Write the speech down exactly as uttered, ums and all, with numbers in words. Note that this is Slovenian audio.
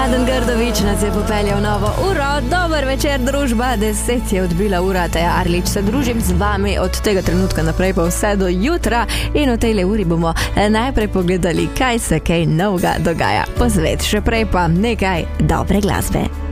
Mladen Grdović nas je popeljal novo uro. Dober večer, družba. Deset je odbila ura, Teja Arlič se družim z vami od tega trenutka naprej pa vse do jutra. In v tejle uri bomo najprej pogledali, kaj se kaj novega dogaja po svet. Še prej pa nekaj dobre glasbe.